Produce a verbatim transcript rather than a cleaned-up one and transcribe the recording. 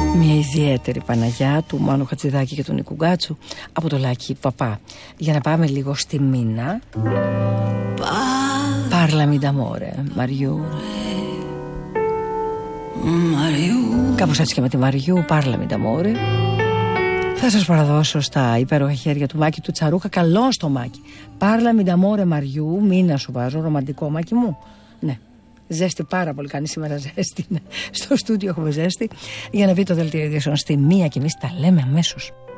Μια ιδιαίτερη Παναγιά του Μάνου Χατζηδάκη και του Νίκου Γκάτσου από το Λάκη Παπά. Για να πάμε λίγο στη Μίνα. Parlami d'amore, Μαριού. Κάπως έτσι και με τη Μαριού, Parlami d'amore. Θα σας παραδώσω στα υπέροχα χέρια του Μάκη του Τσαρούχα. Καλό στο Μάκη. Parlami d'amore, Μαριού. Μίνα σου βάζω, ρομαντικό Μάκη μου. Ναι. Ζέστη πάρα πολύ, κάνει σήμερα ζέστη. Στο στούντιο έχουμε ζέστη. Για να βρει το δελτίο ειδήσεων στη μία και εμείς τα λέμε αμέσως.